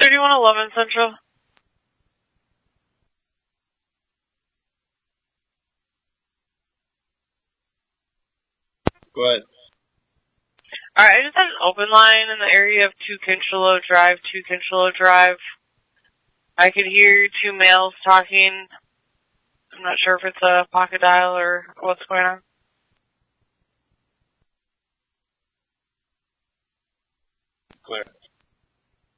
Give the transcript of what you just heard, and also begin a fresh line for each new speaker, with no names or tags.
3111 Central.
Go ahead.
Alright, I just had an open line in the area of 2 Kinchelo Drive, 2 Kinchelo Drive. I could hear 2 males talking. I'm not sure if it's a pocket dial or what's going on.
Clear.